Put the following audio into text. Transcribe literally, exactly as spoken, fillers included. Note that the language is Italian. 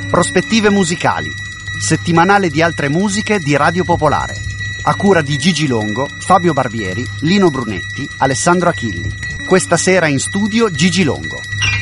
Prospettive musicali, settimanale di altre musiche di Radio Popolare, a cura di Gigi Longo, Fabio Barbieri, Lino Brunetti, Alessandro Achilli. Questa sera in studio Gigi Longo.